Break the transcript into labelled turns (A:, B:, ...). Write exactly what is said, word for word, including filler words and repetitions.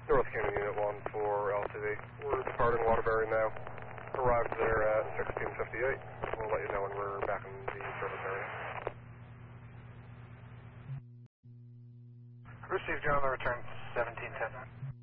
A: North Canyon Unit one for L T V. We're departing Waterbury now. Arrived there at sixteen fifty-eight. We'll let you know when we're back in the service area.
B: Received you on the return, seventeen ten.